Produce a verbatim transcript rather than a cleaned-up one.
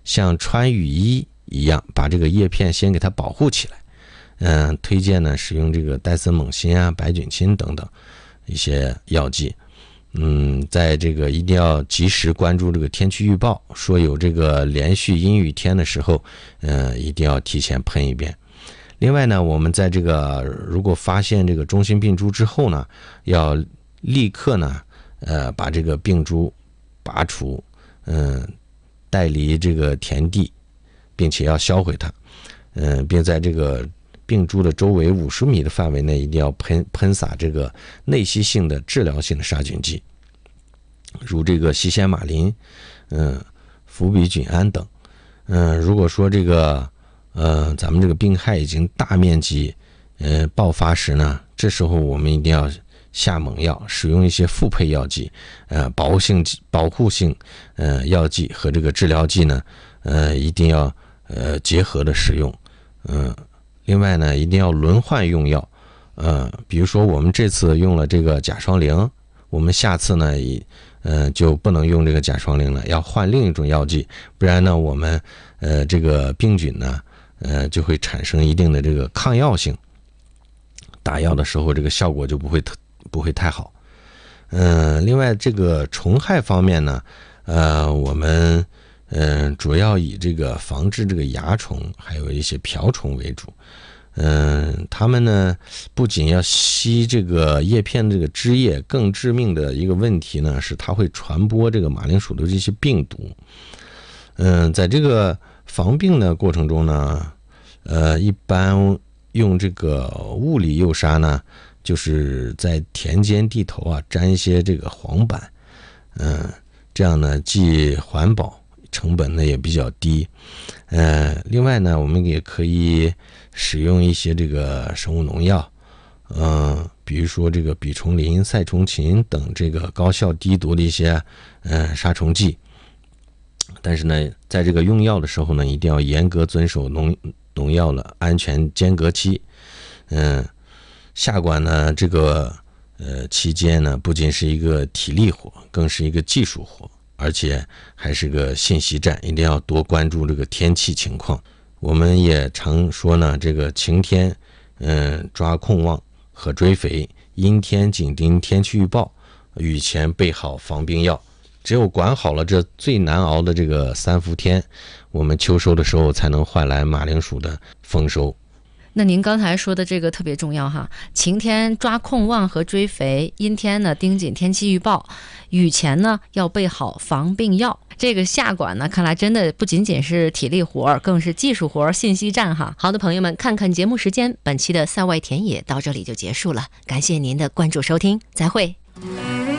像穿雨衣一样，把这个叶片先给它保护起来。嗯，推荐呢使用这个戴森锰锌啊、白菌清等等一些药剂。嗯，在这个一定要及时关注这个天气预报，说有这个连续阴雨天的时候，嗯，一定要提前喷一遍。另外呢，我们在这个如果发现这个中心病株之后呢，要立刻呢，呃，把这个病株拔除，嗯，带离这个田地，并且要销毁它，嗯，并在这个病株的周围五十米的范围内，一定要喷喷洒这个内吸性的治疗性的杀菌剂，如这个西酰马林、嗯，氟比菌胺等。嗯，如果说这个呃咱们这个病害已经大面积呃爆发时呢，这时候我们一定要下猛药，使用一些复配药剂，呃，保护性保护性呃药剂和这个治疗剂呢，呃，一定要呃结合的使用，嗯。另外呢，一定要轮换用药，呃，比如说我们这次用了这个甲双灵，我们下次呢，呃，就不能用这个甲双灵了，要换另一种药剂，不然呢，我们呃这个病菌呢，呃就会产生一定的这个抗药性，打药的时候这个效果就不会特不会太好。嗯、呃，另外这个虫害方面呢，呃，我们嗯、呃，主要以这个防治这个蚜虫，还有一些瓢虫为主。嗯、呃，它们呢不仅要吸这个叶片的这个汁液，更致命的一个问题呢是它会传播这个马铃薯的这些病毒。嗯、呃，在这个防病的过程中呢，呃，一般用这个物理诱杀呢，就是在田间地头啊沾一些这个黄板，嗯、呃，这样呢既环保，成本呢也比较低。呃，另外呢，我们也可以使用一些这个生物农药，嗯、呃，比如说这个吡虫林、赛虫嗪等这个高效低毒的一些呃杀虫剂。但是呢，在这个用药的时候呢，一定要严格遵守农农药的安全间隔期。嗯、呃，下管呢这个呃期间呢，不仅是一个体力活，更是一个技术活。而且还是个信息站，一定要多关注这个天气情况。我们也常说呢，这个晴天，嗯，抓控望和追肥；阴天紧盯天气预报，雨前备好防病药。只有管好了这最难熬的这个三伏天，我们秋收的时候才能换来马铃薯的丰收。 那您刚才说的这个特别重要哈，晴天抓控望和追肥，阴天呢盯紧天气预报，雨前呢要备好防病药。这个下管呢，看来真的不仅仅是体力活，更是技术活，信息战哈。好的，朋友们，看看节目时间，本期的赛外田野到这里就结束了，感谢您的关注收听，再会。